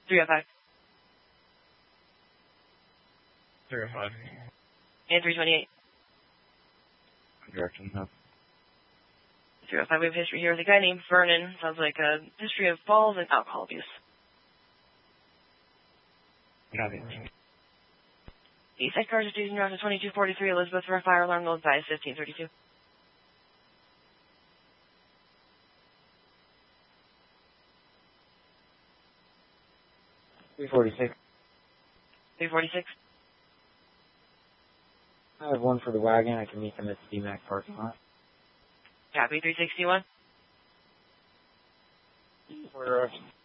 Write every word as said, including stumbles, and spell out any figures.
three oh five. three oh five. And three twenty-eight. Direction, no. three oh five, we have history here with a guy named Vernon. Sounds like a history of falls and alcohol abuse. Copy. East side cars are using route to twenty-two forty-three Elizabeth for a fire alarm. Will advise fifteen thirty-two. three forty-six. three forty-six. I have one for the wagon. I can meet them at the D MAC parking lot. Copy, three sixty-one. For, uh,